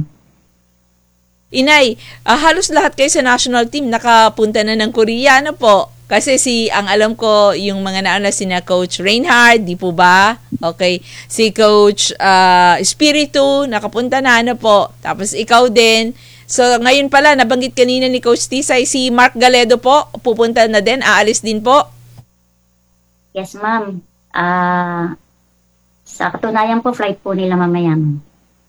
S1: Inay, uh, halos lahat kayo sa national team nakapunta na ng Korea, ano po? Kasi si, ang alam ko, yung mga nauna sina Coach Reinhard, di po ba? Okay. Si Coach uh, Espiritu, nakapunta na, ano po? Tapos ikaw din. So, ngayon pala, nabanggit kanina ni Coach Tisay, si Mark Galedo po, pupunta na din, aalis din po?
S10: Yes, ma'am. Uh, sa katunayan po, flight po nila mamaya, ma'am.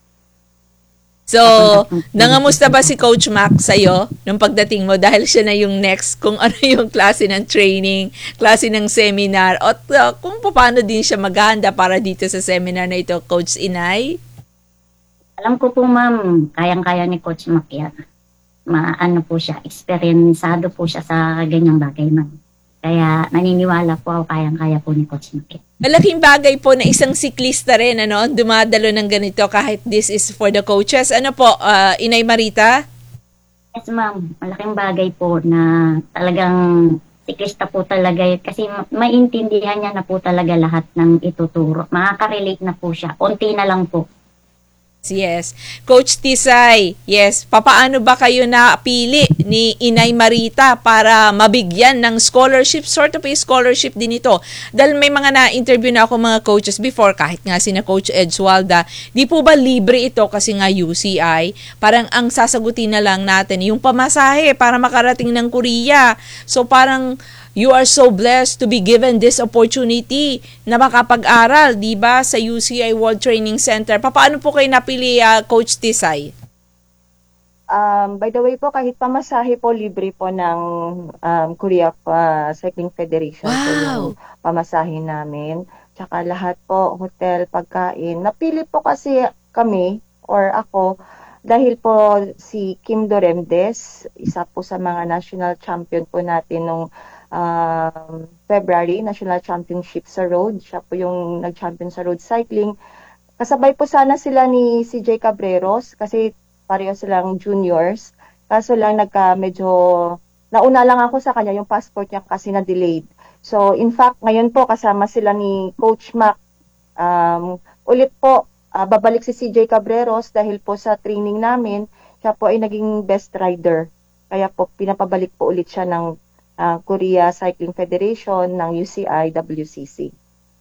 S1: So, nangamusta ba si Coach Mac sa'yo nung pagdating mo dahil siya na yung next kung ano yung klase ng training, klase ng seminar, at uh, kung paano din siya maghahanda para dito sa seminar na ito, Coach Inay?
S10: Alam ko po, ma'am, kayang-kaya ni Coach Mac yan. Maano po siya, experiencado po siya sa ganyang bagay, ma'am. Kaya naniniwala po ako kayang-kaya po ni Coach Mac.
S1: Malaking bagay po na isang siklista rin, ano, dumadalo ng ganito kahit this is for the coaches. Ano po, uh, Inay Marita?
S10: Yes, ma'am. Malaking bagay po na talagang siklista po talaga yun. Kasi maintindihan niya na po talaga lahat ng ituturo. Makaka-relate na po siya. Unti na lang po.
S1: Yes. Coach Tisay, yes, papaano ba kayo napili ni Inay Marita para mabigyan ng scholarship, sort of a scholarship din ito? Dahil may mga na-interview na ako mga coaches before, kahit nga sina Coach Ed Sualda, di po ba libre ito kasi nga U C I? Parang ang sasagutin na lang natin yung pamasahe para makarating ng Korea. So parang you are so blessed to be given this opportunity na makapag-aral, di ba, sa U C I World Training Center. Paano po kayo napili, uh, Coach Tisay?
S9: Um, by the way po, kahit pamasahe po, libre po ng um, Korea uh, Cycling Federation.
S1: Wow!
S9: So yung pamasahe namin. Tsaka lahat po, hotel, pagkain. Napili po kasi kami, or ako, dahil po si Kim Doremdes, isa po sa mga national champion po natin nung Um, February, National Championship sa road. Siya po yung nag-champion sa road cycling. Kasabay po sana sila ni C J Cabreros kasi pareho silang juniors. Kaso lang nagka medyo, nauna lang ako sa kanya, yung passport niya kasi na-delayed. So in fact, ngayon po kasama sila ni Coach Mac. Um, ulit po, uh, babalik si C J Cabreros dahil po sa training namin, siya po ay naging best rider. Kaya po pinapabalik po ulit siya ng Uh, Korea Cycling Federation ng U C I W C C.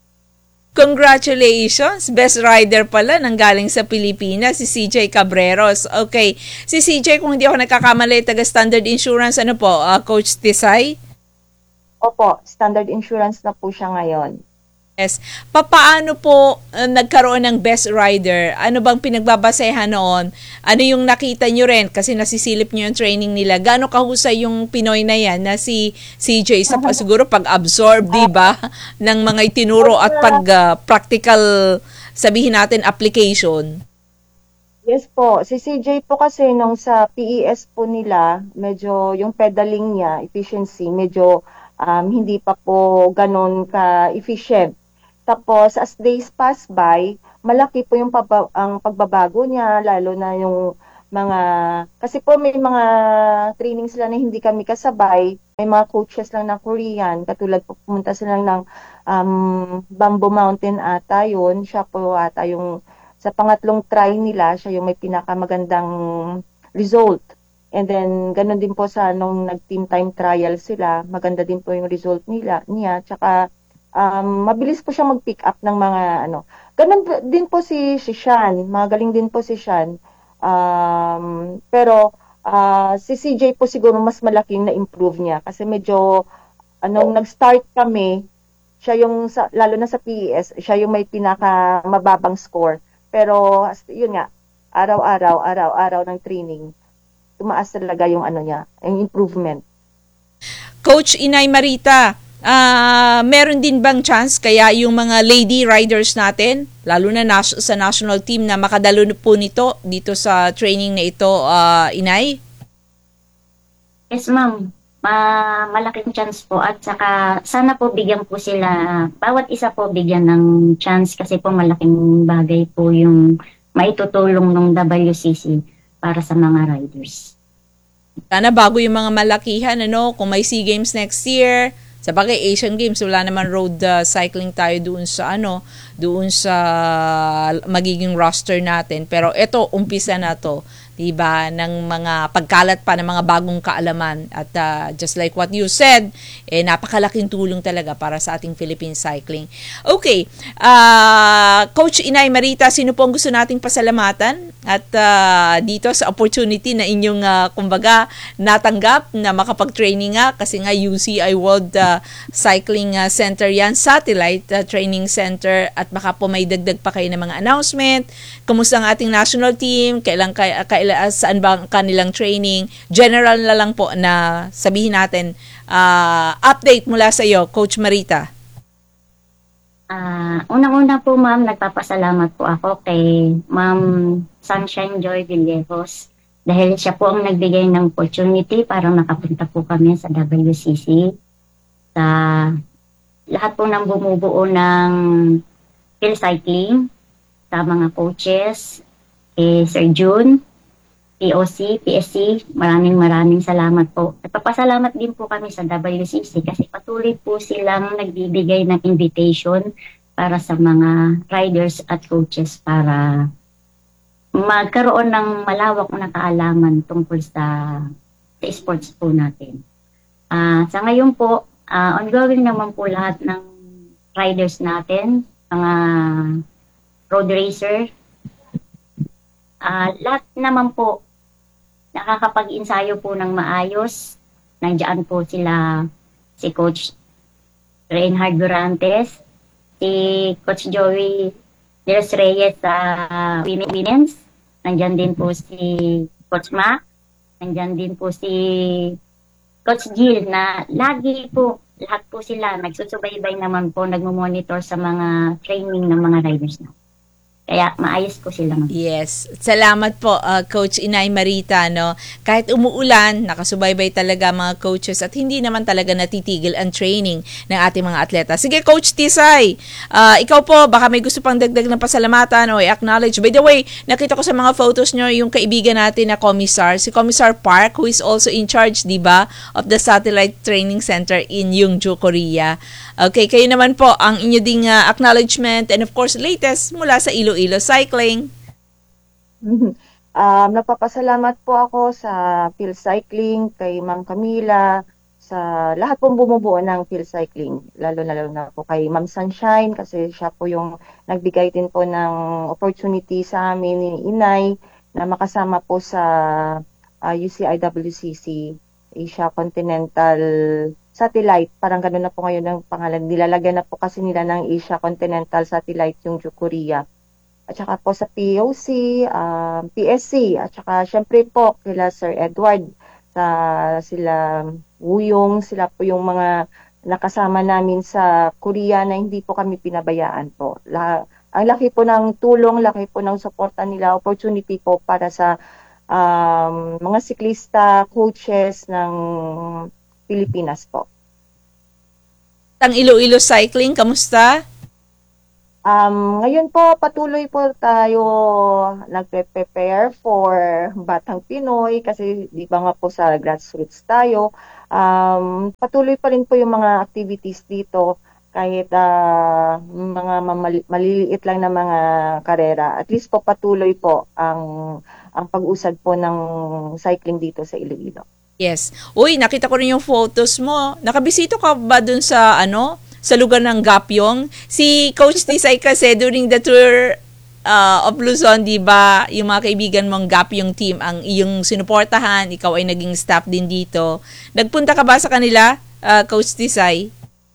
S1: Congratulations! Best rider pala nang galing sa Pilipinas, si C J Cabreros. Okay. Si C J, kung hindi ako nagkakamali, taga Standard Insurance, ano po, uh, Coach Tisay?
S9: Opo, standard insurance na po siya ngayon.
S1: Yes. Papaano po uh, nagkaroon ng best rider? Ano bang pinagbabasehan noon? Ano yung nakita nyo rin? Kasi nasisilip nyo yung training nila. Gaano kahusay yung Pinoy na yan na si C J sa siguro pag-absorb, di ba? Ng mga itinuro at pag-practical, uh, sabihin natin, application.
S9: Yes po. Si C J po kasi nung sa P E S po nila, medyo yung pedaling niya, efficiency, medyo um, hindi pa po ganun ka-efficient. Tapos, as days pass by, malaki po yung paba- ang pagbabago niya, lalo na yung mga, kasi po may mga training sila na hindi kami kasabay, may mga coaches lang na Korean, katulad po pumunta sila ng um, Bamboo Mountain ata yun, siya po ata yung, sa pangatlong try nila, siya yung may pinakamagandang result. And then, ganun din po sa nung nag-team time trial sila, maganda din po yung result nila, niya, tsaka, Um, mabilis po siya mag-pick up ng mga ano. Ganun din po si, si Sean. Magaling din po si Sean. Um, pero uh, si C J po siguro mas malaking na-improve niya. Kasi medyo, anong nag-start kami, siya yung, sa, lalo na sa P E S, siya yung may pinaka mababang score. Pero, yun nga, araw-araw, araw-araw ng training, tumaas talaga yung ano niya, yung improvement.
S1: Coach Inay Marita, Uh, meron din bang chance kaya yung mga lady riders natin, lalo na nas- sa national team na makadalo po nito dito sa training na ito, uh, Inay?
S10: Yes, ma'am. Ma- malaking chance po at saka sana po bigyan po sila, bawat isa po bigyan ng chance kasi po malaking bagay po yung maitutulong ng W C C para sa mga riders.
S1: Sana bago yung mga malakihan, ano, kung may SEA Games next year, sa bagay Asian Games, wala naman road uh, cycling tayo doon sa ano, doon sa magiging roster natin. Pero ito, umpisa na to, diba, ng mga pagkalat pa ng mga bagong kaalaman. At uh, just like what you said, eh, napakalaking tulong talaga para sa ating Philippine cycling. Okay, uh, Coach Inay Marita, sino po ang gusto nating pasalamatan? At uh, dito sa opportunity na inyong, uh, kumbaga, natanggap na makapag-training nga, kasi nga U C I World uh, Cycling uh, Center yan, Satellite uh, Training Center, at baka po may dagdag pa kayo ng mga announcement. Kumusta ang ating national team? Kailan, kailan, kailan saan ba ang kanilang training? General na lang po na sabihin natin, uh, update mula sa iyo, Coach Marita.
S10: Uh, unang-una po, ma'am, nagpapasalamat po ako kay Ma'am Sunshine Joy Villejos dahil siya po ang nagbigay ng opportunity para makapunta po kami sa W C C. Sa lahat po ng bumubuo ng Phil Cycling, sa mga coaches, eh, Sir June, P O C, P S C, maraming maraming salamat po. At papasalamat din po kami sa W C C kasi patuloy po silang nagbibigay ng invitation para sa mga riders at coaches para magkaroon ng malawak na kaalaman tungkol sa, sa sports po natin. Uh, sa ngayon po, uh, ongoing naman po lahat ng riders natin, mga road racer, uh, lahat naman po nakakapag-ensayo po ng maayos. Nandiyan po sila, si Coach Reinhard Durantes, si Coach Joey De Los Reyes sa uh, women's. Nandiyan din po si Coach Mac. Nandiyan din po si Coach Jill na lagi po, lahat po sila nagsusubaybay naman po, nagmo-monitor sa mga training ng mga riders na. Kaya maayos po sila.
S1: Yes. Salamat po, uh, Coach Inay Marita. No? Kahit umuulan, nakasubaybay talaga mga coaches at hindi naman talaga natitigil ang training ng ating mga atleta. Sige, Coach Tisay, uh, ikaw po, baka may gusto pang dagdag ng pasalamatan o i-acknowledge. By the way, nakita ko sa mga photos nyo yung kaibigan natin na Commissar, si Commissar Park, who is also in charge, di ba, of the Satellite Training Center in Yeongju, Korea. Okay, kayo naman po, ang inyo ding uh, acknowledgement and of course, latest mula sa Iloilo Cycling.
S9: Um, nagpapasalamat po ako sa Phil Cycling, kay Ma'am Camila, sa lahat pong bumubuo ng Phil Cycling. Lalo na lalo na po kay Ma'am Sunshine kasi siya po yung nagbigay din po ng opportunity sa amin ni Inay na makasama po sa uh, U C I W C C Asia Continental Satellite. Parang gano'n na po ngayon ang pangalan. Nilalagyan na po kasi nila ng Asia Continental Satellite yung Ju Korea. At saka po sa P O C, um, P S C, at saka syempre po kila Sir Edward, sa sila Wuyong, sila po yung mga nakasama namin sa Korea na hindi po kami pinabayaan po. La, ang laki po ng tulong, laki po ng suporta nila, opportunity po para sa um, mga siklista, coaches ng Pilipinas po.
S1: Ang Iloilo Cycling, kamusta?
S9: Um, ngayon po, patuloy po tayo nagpe-prepare for Batang Pinoy kasi di ba nga po sa grassroots tayo. Um, patuloy pa rin po yung mga activities dito kahit uh, mga mamali- maliliit lang na mga karera. At least po patuloy po ang, ang pag-usad po ng cycling dito sa Iloilo.
S1: Yes. Uy, nakita ko rin yung photos mo. Nakabisito ka ba dun sa ano? Sa lugar ng Gapyong? Si Coach Tisay kasi during the tour uh, of Luzon, di ba, yung mga kaibigan mong Gapyong team ang iyong sinuportahan, ikaw ay naging staff din dito. Nagpunta ka ba sa kanila, uh, Coach Tisay?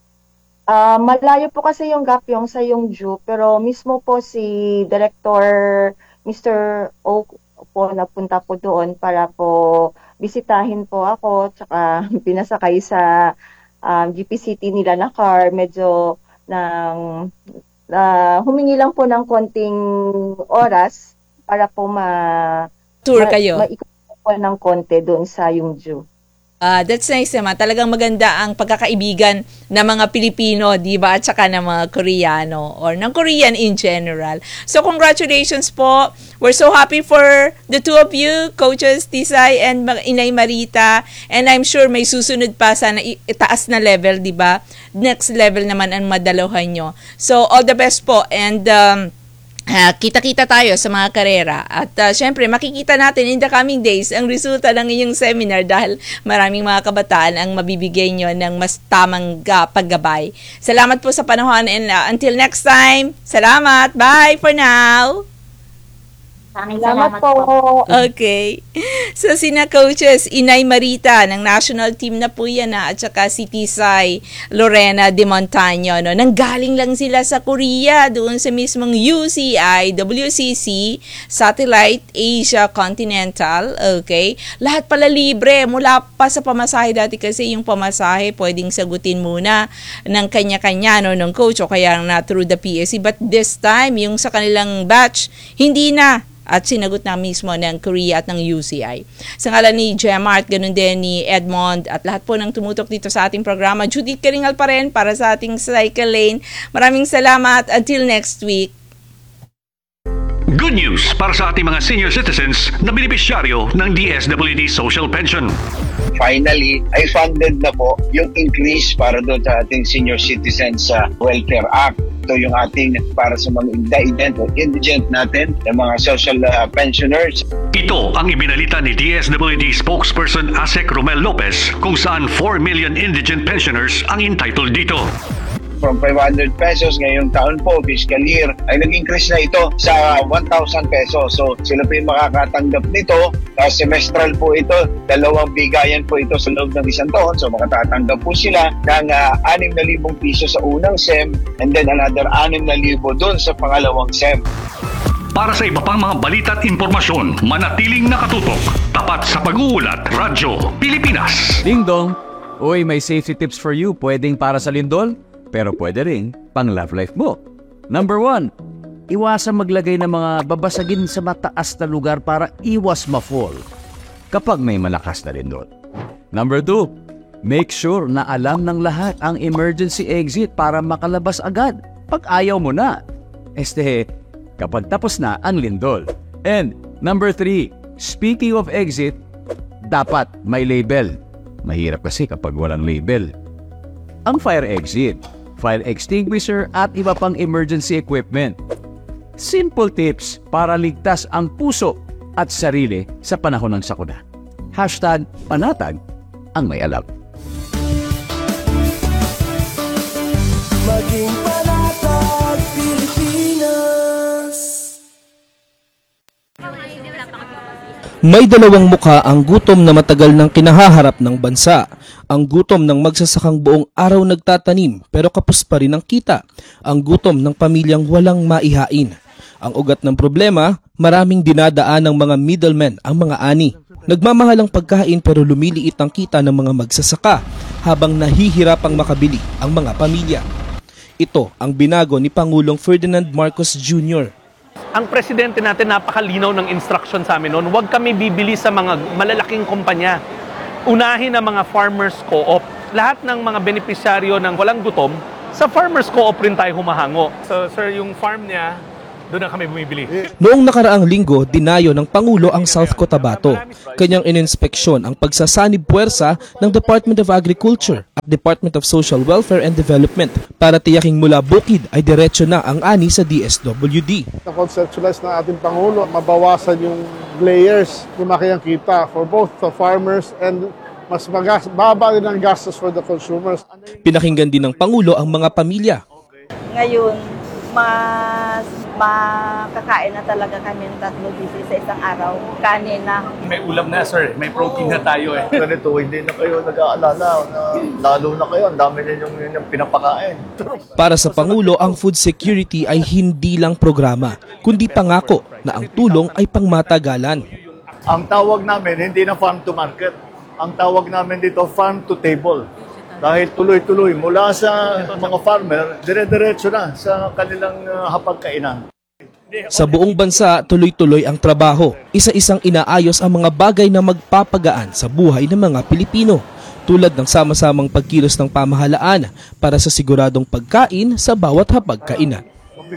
S9: Uh, malayo po kasi yung Gapyong sa Yongju, pero mismo po si Director mister O po napunta po doon para po bisitahin po ako, tsaka pinasakay sa Um, G P City nila na car, medyo nang uh, humingi lang po ng konting oras para po ma
S1: tour kayo.
S9: Ma, maikot po ng konti doon sa Yongju.
S1: Uh, that's nice naman. Talagang maganda ang pagkakaibigan ng mga Pilipino, di ba? At saka ng mga Koreano or ng Korean in general. So, congratulations po. We're so happy for the two of you, Coaches Tisay and Inay Marita. And I'm sure may susunod pa sana itaas na level, di ba? Next level naman ang madalohan nyo. So, all the best po. And um, Uh, kita-kita tayo sa mga karera at uh, syempre makikita natin in the coming days ang resulta ng inyong seminar dahil maraming mga kabataan ang mabibigay nyo ng mas tamang uh, paggabay. Salamat po sa panahon and uh, until next time, salamat, bye for now.
S10: Salamat, salamat po.
S1: Okay. So, sina coaches, Inay Marita ng national team na po yan na, at saka si Tisay Lorena de Montaño. No? Nanggaling lang sila sa Korea, doon sa mismong U C I, W C C, Satellite Asia Continental. Okay. Lahat pala libre. Mula pa sa pamasahe dati kasi yung pamasahe pwedeng sagutin muna ng kanya-kanya no, ng coach o kaya na through the P S C. But this time, yung sa kanilang batch, hindi na. At sinagot na mismo ng Korea at ng U C I. Sa ngalan ni Gemart, ganun din ni Edmond at lahat po ng tumutok dito sa ating programa. Judith Karingal pa rin para sa ating Cycle Lane. Maraming salamat. Until next week.
S5: Good news para sa ating mga senior citizens na benepisyaryo ng D S W D Social Pension.
S11: Finally, ay funded na po yung increase para doon sa ating Senior Citizens uh, Welfare Act. Ito yung ating para sa mga indigent o indigent natin, ng mga social uh, pensioners.
S5: Ito ang ibinalita ni D S W D spokesperson Asek Romel Lopez kung saan four million indigent pensioners ang entitled dito.
S11: From five hundred pesos ngayong taon po, fiscal year, ay nag-increase na ito sa one thousand pesos. So sila po yung makakatanggap nito. Uh, semestral po ito, dalawang bigayan po ito sa loob ng isang taon. So makatatanggap po sila ng uh, six thousand piso sa unang S E M and then another six thousand doon sa pangalawang S E M.
S5: Para sa iba pang mga balita at impormasyon, manatiling nakatutok. Tapat sa pag-uulat, Radyo Pilipinas.
S12: Ding dong! Uy, may safety tips for you. Pwedeng para sa lindol, pero pwede rin pang love life mo. Number one, iwasan maglagay ng mga babasagin sa mataas na lugar para iwas ma-fall kapag may malakas na lindol. Number two, make sure na alam ng lahat ang emergency exit para makalabas agad pag ayaw mo na. Este, kapag tapos na ang lindol. And number three, speaking of exit, dapat may label. Mahirap kasi kapag walang label. Ang fire exit, fire extinguisher at iba pang emergency equipment. Simple tips para ligtas ang puso at sarili sa panahon ng sakuna. Hashtag panatag ang may alam.
S13: Maging panatag Pilipinas.
S14: May dalawang mukha ang gutom na matagal nang kinahaharap ng bansa. Ang gutom ng magsasakang buong araw nagtatanim pero kapos pa rin ang kita. Ang gutom ng pamilyang walang maihain. Ang ugat ng problema, maraming dinadaan ng mga middlemen ang mga ani. Nagmamahal ang pagkain pero lumiliit ang kita ng mga magsasaka habang nahihirapang makabili ang mga pamilya. Ito ang binago ni Pangulong Ferdinand Marcos Junior
S15: Ang presidente natin napakalinaw ng instruction sa amin noon, huwag kami bibili sa mga malalaking kumpanya. Unahin ang mga farmers co-op. Lahat ng mga benepisyaryo ng walang gutom, sa farmers co-op rin tayo humahango. So sir, yung farm niya, doon na kami bumibili.
S14: Noong nakaraang linggo, dinayo ng Pangulo ang South Cotabato. Kanyang ininspeksyon ang pagsasanib puwersa ng Department of Agriculture at Department of Social Welfare and Development para tiyaking mula bukid ay diretso na ang ani sa D S W D.
S16: Na-conceptualize ng ating Pangulo, mabawasan yung layers, lumaki ang kita for both the farmers and mas magas, baba din ang gastos for the consumers.
S14: Pinakinggan din ng Pangulo ang mga pamilya.
S17: Ngayon, mas makakain na talaga kami ng tatlo beses sa isang araw. Kanin na.
S15: May ulam na sir, may protein na tayo eh.
S18: Ganito, hindi na kayo nag-aalala na lalo na kayo, ang dami ninyong yung pinapakain.
S14: Para sa Pangulo, ang food security ay hindi lang programa, kundi pangako na ang tulong ay pangmatagalan.
S18: Ang tawag namin, hindi na farm to market. Ang tawag namin dito, farm to table. Dahil tuloy-tuloy mula sa mga farmer, dire-diretso na sa kanilang uh, hapagkainan.
S14: Sa buong bansa, tuloy-tuloy ang trabaho. Isa-isang inaayos ang mga bagay na magpapagaan sa buhay ng mga Pilipino, tulad ng sama-samang pagkilos ng pamahalaan para sa siguradong pagkain sa bawat hapagkainan.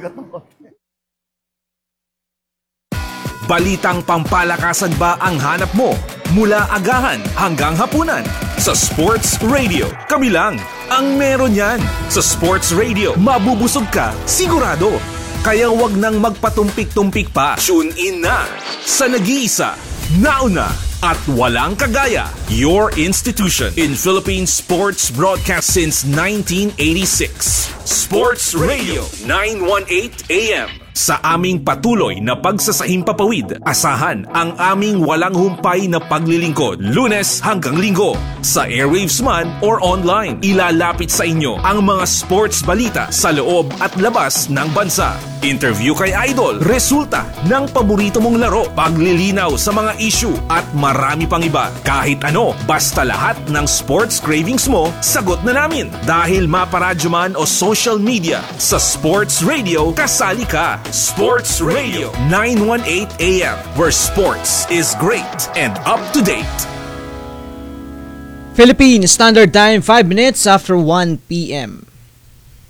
S8: Balitang pampalakasan ba ang hanap mo? Mula agahan hanggang hapunan. Sa Sports Radio, kami lang ang meron yan. Sa Sports Radio, mabubusog ka, sigurado. Kaya wag nang magpatumpik-tumpik pa. Tune in na sa nag-iisa, nauna at walang kagaya. Your institution in Philippine sports broadcast since nineteen eighty-six. Sports Radio nine eighteen A M. Sa aming patuloy na pagsasahimpapawid, asahan ang aming walang humpay na paglilingkod, Lunes hanggang Linggo, sa airwaves man or online. Ilalapit sa inyo ang mga sports balita sa loob at labas ng bansa. Interview kay Idol, resulta ng paborito mong laro, paglilinaw sa mga issue at marami pang iba. Kahit ano, basta lahat ng sports cravings mo, sagot na namin. Dahil maparadyo man o social media, sa Sports Radio, kasali ka. Sports Radio nine eighteen A M, where sports is great and up to date.
S19: Philippine Standard Time, five minutes after one p m